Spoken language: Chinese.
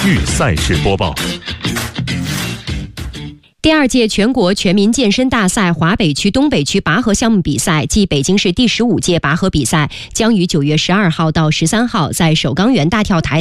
育赛事播报。 第2届全国全民健身大赛华北区、东北区拔河项目比赛暨北京市第15届拔河比赛将于9月12号到13号在首钢园大跳台